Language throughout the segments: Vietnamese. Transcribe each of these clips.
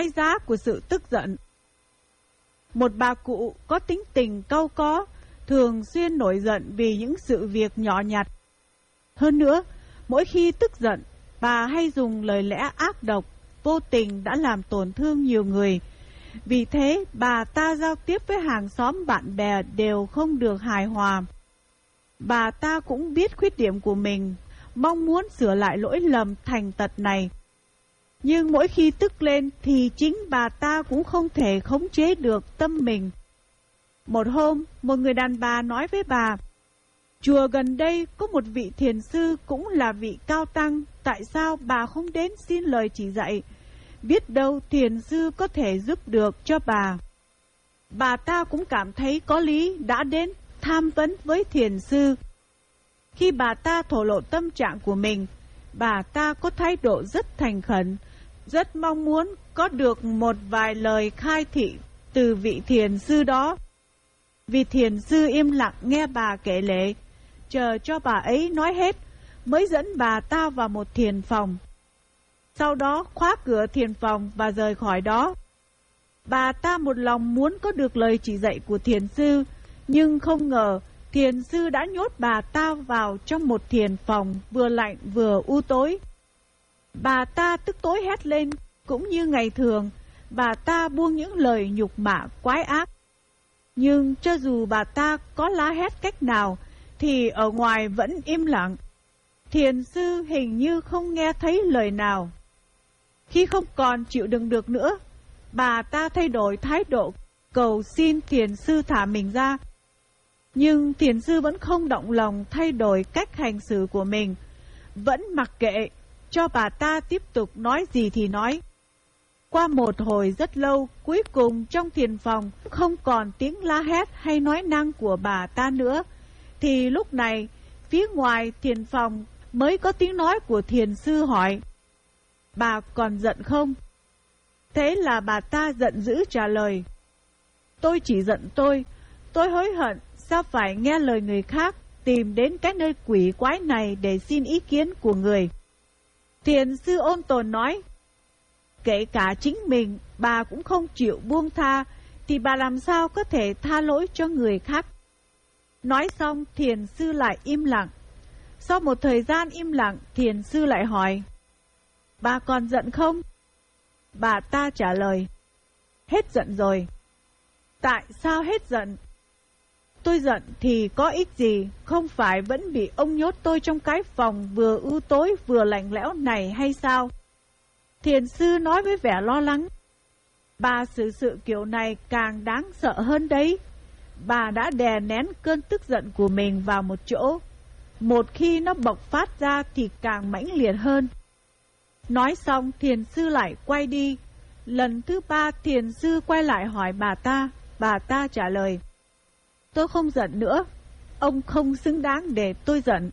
cái giá của sự tức giận. Một bà cụ có tính tình cau có, thường xuyên nổi giận vì những sự việc nhỏ nhặt. Hơn nữa, mỗi khi tức giận, bà hay dùng lời lẽ ác độc, vô tình đã làm tổn thương nhiều người. Vì thế, bà ta giao tiếp với hàng xóm bạn bè đều không được hài hòa. Bà ta cũng biết khuyết điểm của mình, mong muốn sửa lại lỗi lầm thành tật này. Nhưng mỗi khi tức lên thì chính bà ta cũng không thể khống chế được tâm mình. Một hôm, một người đàn bà nói với bà, chùa gần đây có một vị thiền sư cũng là vị cao tăng, tại sao bà không đến xin lời chỉ dạy? Biết đâu thiền sư có thể giúp được cho bà. Bà ta cũng cảm thấy có lý đã đến tham vấn với thiền sư. Khi bà ta thổ lộ tâm trạng của mình, bà ta có thái độ rất thành khẩn, rất mong muốn có được một vài lời khai thị từ vị thiền sư đó. Vị thiền sư im lặng nghe bà kể lể, chờ cho bà ấy nói hết, mới dẫn bà ta vào một thiền phòng. Sau đó khóa cửa thiền phòng và rời khỏi đó. Bà ta một lòng muốn có được lời chỉ dạy của thiền sư, nhưng không ngờ thiền sư đã nhốt bà ta vào trong một thiền phòng vừa lạnh vừa u tối. Bà ta tức tối hét lên, cũng như ngày thường, bà ta buông những lời nhục mạ quái ác. Nhưng cho dù bà ta có la hét cách nào, thì ở ngoài vẫn im lặng. Thiền sư hình như không nghe thấy lời nào. Khi không còn chịu đựng được nữa, bà ta thay đổi thái độ, cầu xin thiền sư thả mình ra. Nhưng thiền sư vẫn không động lòng thay đổi cách hành xử của mình, vẫn mặc kệ, cho bà ta tiếp tục nói gì thì nói. Qua một hồi rất lâu, cuối cùng trong thiền phòng không còn tiếng la hét hay nói năng của bà ta nữa, thì lúc này, phía ngoài thiền phòng mới có tiếng nói của thiền sư hỏi, bà còn giận không? Thế là bà ta giận dữ trả lời, tôi chỉ giận tôi hối hận, sao phải nghe lời người khác, tìm đến cái nơi quỷ quái này để xin ý kiến của người. Thiền sư ôn tồn nói, kể cả chính mình, bà cũng không chịu buông tha, thì bà làm sao có thể tha lỗi cho người khác? Nói xong, thiền sư lại im lặng. Sau một thời gian im lặng, thiền sư lại hỏi, bà còn giận không? Bà ta trả lời, hết giận rồi. Tại sao hết giận? Tôi giận thì có ích gì, không phải vẫn bị ông nhốt tôi trong cái phòng vừa u tối vừa lạnh lẽo này hay sao? Thiền sư nói với vẻ lo lắng, bà xử sự kiểu này càng đáng sợ hơn đấy. Bà đã đè nén cơn tức giận của mình vào một chỗ, một khi nó bộc phát ra thì càng mãnh liệt hơn. Nói xong thiền sư lại quay đi. Lần thứ ba thiền sư quay lại hỏi bà ta trả lời, tôi không giận nữa, ông không xứng đáng để tôi giận.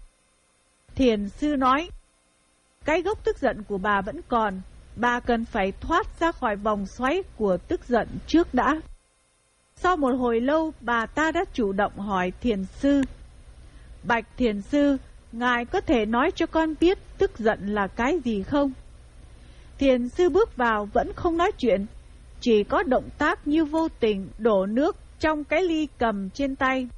Thiền sư nói, cái gốc tức giận của bà vẫn còn, bà cần phải thoát ra khỏi vòng xoáy của tức giận trước đã. Sau một hồi lâu, bà ta đã chủ động hỏi thiền sư, bạch thiền sư, ngài có thể nói cho con biết tức giận là cái gì không? Thiền sư bước vào vẫn không nói chuyện, chỉ có động tác như vô tình đổ nước trong cái ly cầm trên tay.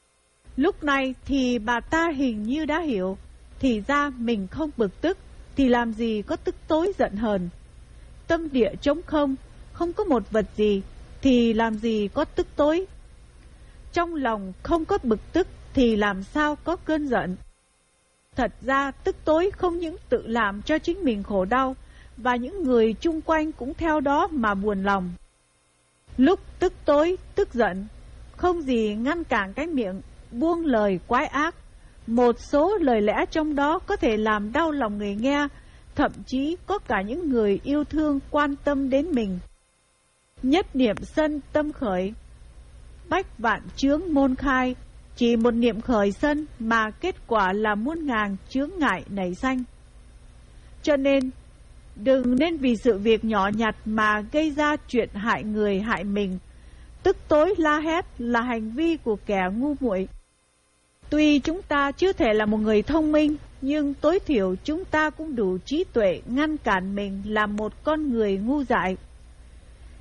Lúc này thì bà ta hình như đã hiểu, thì ra mình không bực tức, thì làm gì có tức tối giận hờn. Tâm địa trống không, không có một vật gì, thì làm gì có tức tối. Trong lòng không có bực tức, thì làm sao có cơn giận. Thật ra tức tối không những tự làm cho chính mình khổ đau, và những người chung quanh cũng theo đó mà buồn lòng. Lúc tức tối, tức giận, không gì ngăn cản cái miệng buông lời quái ác. Một số lời lẽ trong đó có thể làm đau lòng người nghe, thậm chí có cả những người yêu thương quan tâm đến mình. Nhất niệm sân tâm khởi, bách vạn chướng môn khai. Chỉ một niệm khởi sân mà kết quả là muôn ngàn chướng ngại nảy sanh. Cho nên, đừng nên vì sự việc nhỏ nhặt mà gây ra chuyện hại người hại mình. Tức tối la hét là hành vi của kẻ ngu muội. Tuy chúng ta chưa thể là một người thông minh, nhưng tối thiểu chúng ta cũng đủ trí tuệ ngăn cản mình là một con người ngu dại.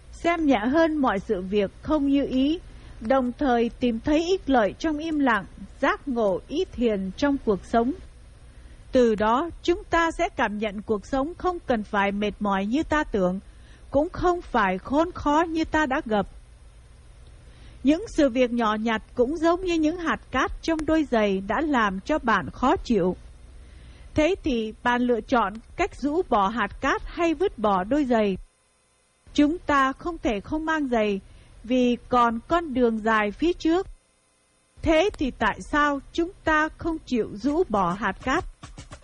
xem nhẹ hơn mọi sự việc không như ý, đồng thời tìm thấy ích lợi trong im lặng, giác ngộ ý thiền trong cuộc sống. Từ đó, chúng ta sẽ cảm nhận cuộc sống không cần phải mệt mỏi như ta tưởng, cũng không phải khốn khó như ta đã gặp. Những sự việc nhỏ nhặt cũng giống như những hạt cát trong đôi giày đã làm cho bạn khó chịu. Thế thì bạn lựa chọn cách rũ bỏ hạt cát hay vứt bỏ đôi giày. Chúng ta không thể không mang giày vì còn con đường dài phía trước. Thế thì tại sao chúng ta không chịu rũ bỏ hạt cát?